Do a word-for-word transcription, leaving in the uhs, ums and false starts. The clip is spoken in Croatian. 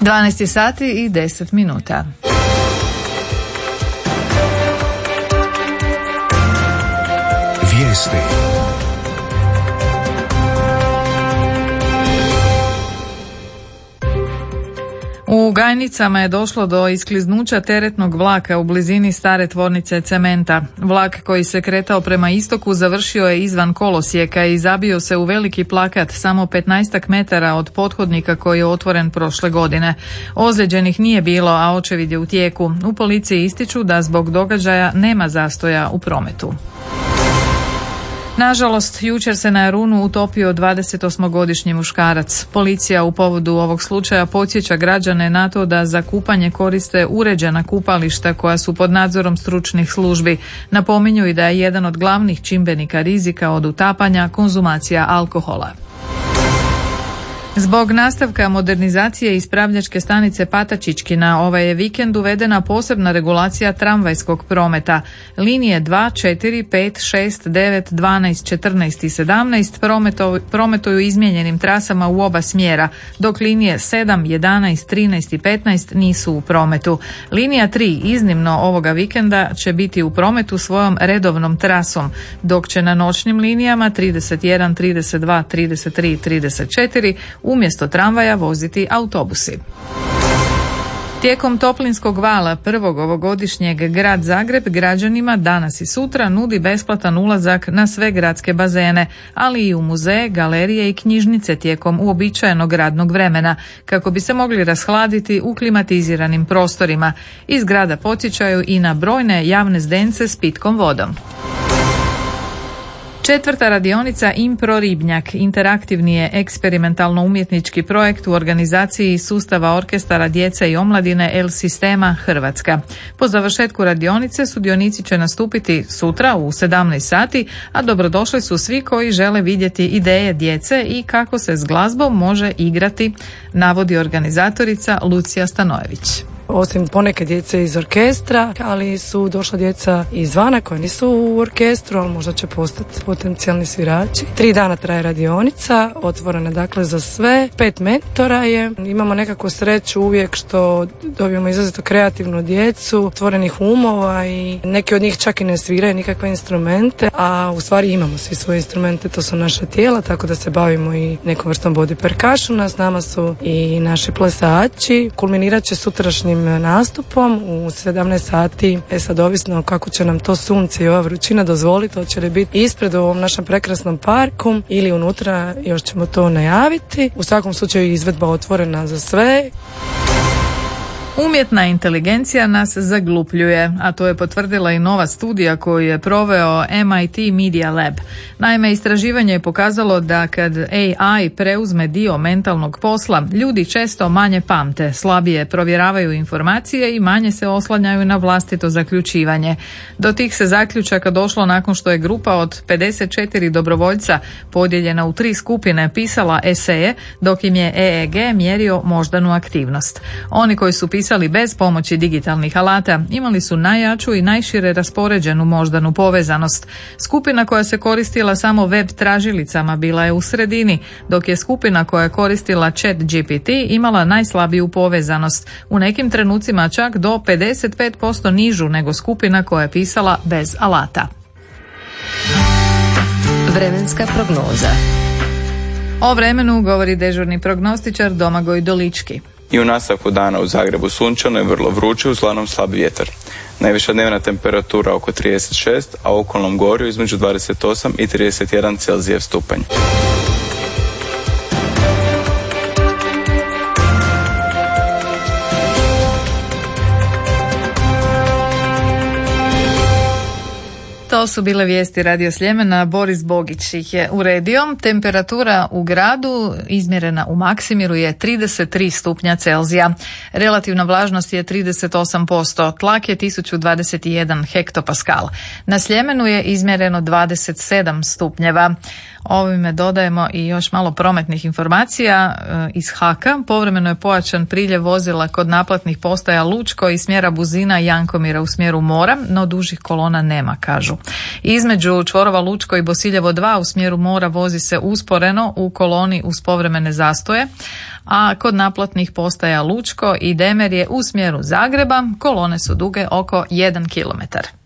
dvanaest sati i deset minuta. Vijesti. U Gajnicama je došlo do iskliznuća teretnog vlaka u blizini stare tvornice cementa. Vlak koji se kretao prema istoku završio je izvan kolosijeka i zabio se u veliki plakat samo petnaestak metara od pothodnika koji je otvoren prošle godine. Ozlijeđenih nije bilo, a očevid je u tijeku. U policiji ističu da zbog događaja nema zastoja u prometu. Nažalost, jučer se na Jarunu utopio dvadesetosmogodišnji muškarac. Policija u povodu ovog slučaja podsjeća građane na to da za kupanje koriste uređena kupališta koja su pod nadzorom stručnih službi. Napominju i da je jedan od glavnih čimbenika rizika od utapanja konzumacija alkohola. Zbog nastavka modernizacije ispravljačke stanice Patačićkina ovaj je vikend uvedena posebna regulacija tramvajskog prometa. Linije dva, četiri, pet, šest, devet, dvanaest, četrnaest i sedamnaest prometuju izmijenjenim trasama u oba smjera, dok linije sedam, jedanaest, trinaest i petnaest nisu u prometu. Linija tri iznimno ovoga vikenda će biti u prometu svojom redovnom trasom, dok će na noćnim linijama trideset jedan, trideset dva, trideset tri i trideset četiri umjesto tramvaja voziti autobusi. Tijekom toplinskog vala prvog ovogodišnjeg Grad Zagreb građanima danas i sutra nudi besplatan ulazak na sve gradske bazene, ali i u muzeje, galerije i knjižnice tijekom uobičajenog radnog vremena, kako bi se mogli rashladiti u klimatiziranim prostorima. Iz grada podsjećaju i na brojne javne zdence s pitkom vodom. Četvrta radionica Impro Ribnjak interaktivni je eksperimentalno-umjetnički projekt u organizaciji sustava orkestara djece i omladine El Sistema Hrvatska. Po završetku radionice sudionici će nastupiti sutra u sedamnaest sati, a dobrodošli su svi koji žele vidjeti ideje djece i kako se s glazbom može igrati, navodi organizatorica Lucija Stanojević. Osim poneke djece iz orkestra, ali su došla djeca izvana koja nisu u orkestru, ali možda će postati potencijalni svirači. Tri dana traje radionica, otvorena dakle za sve. Pet mentora je. Imamo nekako sreću uvijek što dobijemo izrazito kreativnu djecu, otvorenih umova i neki od njih čak i ne sviraju nikakve instrumente, a u stvari imamo svi svoje instrumente, to su naša tijela, tako da se bavimo i nekom vrstom body percussiona. S nama su i naši plesači. Kulminirat će sutrašnji nastupom u sedamnaest sati. E sad ovisno kako će nam to sunce i ova vrućina dozvoliti, hoće li biti ispred u ovom našem prekrasnom parku ili unutra, još ćemo to najaviti. U svakom slučaju izvedba otvorena za sve. Umjetna inteligencija nas zaglupljuje, a to je potvrdila i nova studija koju je proveo M I T Media Lab. Naime, istraživanje je pokazalo da kad A I preuzme dio mentalnog posla, ljudi često manje pamte, slabije provjeravaju informacije i manje se oslanjaju na vlastito zaključivanje. Do tih se zaključaka došlo nakon što je grupa od pedeset četiri dobrovoljca podijeljena u tri skupine pisala eseje, dok im je E E G mjerio moždanu aktivnost. Oni koji su pisali bez pomoći digitalnih alata imali su najjaču i najšire raspoređenu moždanu povezanost. Skupina koja se koristila samo web tražilicama bila je u sredini, dok je skupina koja je koristila Chat G P T imala najslabiju povezanost, u nekim trenucima čak do pedeset pet posto nižu nego skupina koja je pisala bez alata. Vremenska prognoza. O vremenu govori dežurni prognostičar Domagoj Dolički. I u nastavku dana u Zagrebu sunčano je vrlo vruće, uglavnom slab vjetar. Najviša dnevna temperatura oko trideset šest, a u okolnom gorju između dvadeset osam i trideset jedan Celzijev stupanj. To su bile vijesti Radio Sljemena. Boris Bogić ih je uredio. Temperatura u gradu izmjerena u Maksimiru je trideset tri stupnja Celzija. Relativna vlažnost je trideset osam posto. Tlak je tisuću dvadeset jedan hektopaskal. Na Sljemenu je izmjereno dvadeset sedam stupnjeva. Ovime dodajemo i još malo prometnih informacija iz Haka. Povremeno je pojačan priljev vozila kod naplatnih postaja Lučko i smjera Buzina i Jankomira u smjeru mora, no dužih kolona nema, kažu. Između čvorova Lučko i Bosiljevo dva u smjeru mora vozi se usporeno u koloni uz povremene zastoje, a kod naplatnih postaja Lučko i Demerje u smjeru Zagreba kolone su duge oko jedan kilometar.